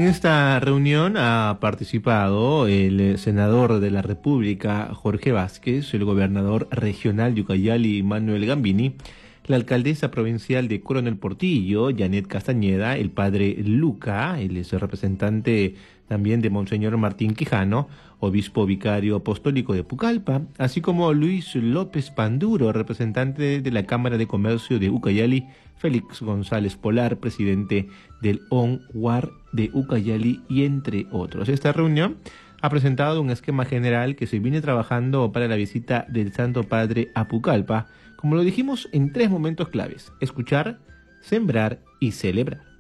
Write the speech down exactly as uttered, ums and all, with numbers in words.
En esta reunión ha participado el senador de la República, Jorge Vázquez, el gobernador regional de Ucayali, Manuel Gambini, la alcaldesa provincial de Coronel Portillo, Janet Castañeda, el padre Luca, él es el representante también de Monseñor Martín Quijano, obispo vicario apostólico de Pucallpa, así como Luis López Panduro, representante de la Cámara de Comercio de Ucayali, Félix González Polar, presidente del ONWAR de Ucayali, y entre otros. Esta reunión ha presentado un esquema general que se viene trabajando para la visita del Santo Padre a Pucallpa, como lo dijimos, en tres momentos claves: escuchar, sembrar y celebrar.